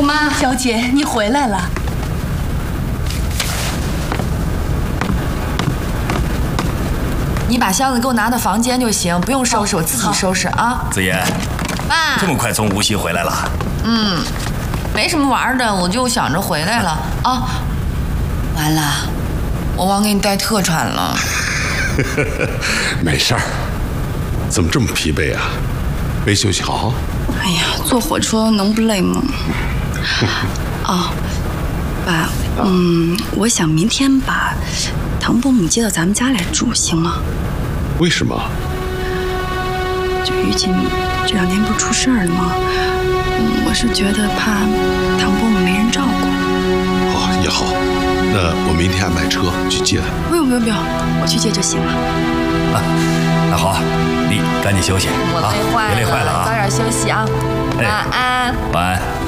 妈， 小姐，你回来了。 你把箱子给我拿到房间就行，不用收拾，我自己收拾啊。 子言， 爸， 这么快从无锡回来了？ 没什么玩的，我就想着回来了啊。完了，我忘给你带特产了。 没事儿，怎么这么疲惫啊？没休息好？ 哎呀，坐火车能不累吗？哦，爸，我想明天把唐伯母接到咱们家来住，行吗？ 为什么？ 就于锦这2天不是出事儿了吗？我是觉得怕唐伯母没人照顾。 哦，也好，那我明天安排车去接她。 不用，我去接就行了。 啊，那好，你赶紧休息， 我累坏了， 别累坏了啊！ 早点休息啊，晚安。 晚安。